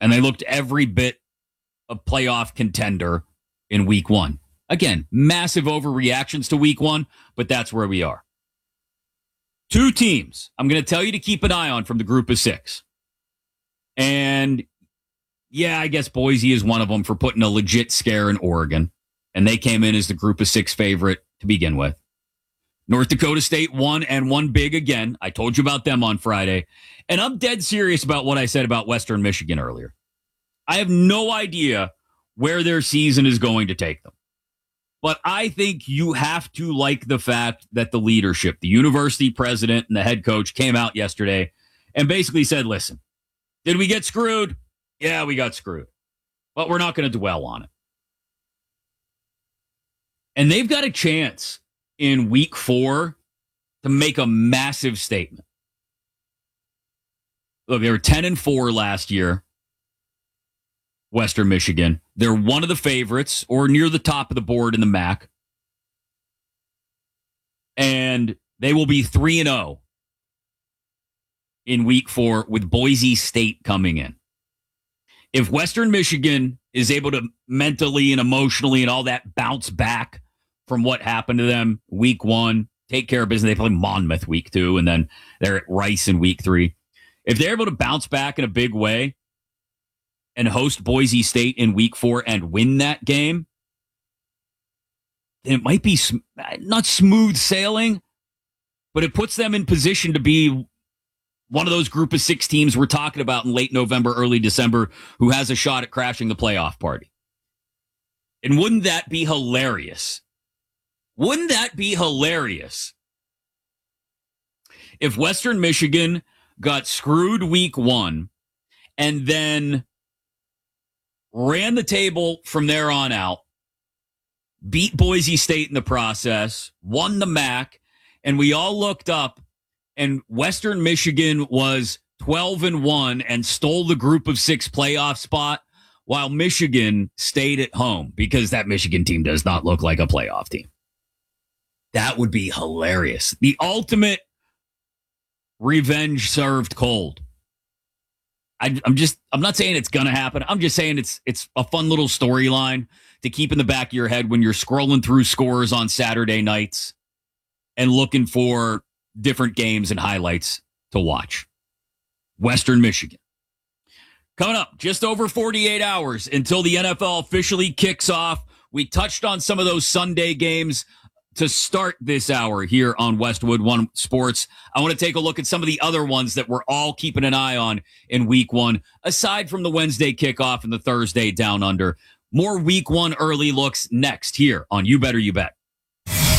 And they looked every bit a playoff contender in week one. Again, massive overreactions to week one, but that's where we are. Two teams I'm going to tell you to keep an eye on from the group of six. And yeah, I guess Boise is one of them for putting a legit scare in Oregon. And they came in as the group of six favorite to begin with. North Dakota State won and won big again. I told you about them on Friday. And I'm dead serious about what I said about Western Michigan earlier. I have no idea where their season is going to take them. But I think you have to like the fact that the leadership, the university president and the head coach came out yesterday and basically said, listen, did we get screwed? Yeah, we got screwed. But we're not going to dwell on it. And they've got a chance in week 4 to make a massive statement. Look, they were 10-4 last year, Western Michigan. They're one of the favorites or near the top of the board in the MAC. And they will be 3-0 in week 4 with Boise State coming in. If Western Michigan is able to mentally and emotionally and all that bounce back from what happened to them week 1, take care of business. They play Monmouth week 2, and then they're at Rice in week 3. If they're able to bounce back in a big way and host Boise State in week 4 and win that game, then it might be not smooth sailing, but it puts them in position to be one of those group of 6 teams we're talking about in late November, early December, who has a shot at crashing the playoff party. And wouldn't that be hilarious? Wouldn't that be hilarious if Western Michigan got screwed week 1 and then ran the table from there on out, beat Boise State in the process, won the MAC, and we all looked up and Western Michigan was 12-1 and stole the group of 6 playoff spot while Michigan stayed at home because that Michigan team does not look like a playoff team. That would be hilarious. The ultimate revenge served cold. I'm not saying it's going to happen. I'm just saying it's a fun little storyline to keep in the back of your head when you're scrolling through scores on Saturday nights and looking for different games and highlights to watch. Western Michigan. Coming up, just over 48 hours until the NFL officially kicks off. We touched on some of those Sunday games to start this hour here on Westwood One Sports. I want to take a look at some of the other ones that we're all keeping an eye on in week 1, aside from the Wednesday kickoff and the Thursday down under. More week 1 early looks next here on You Better You Bet.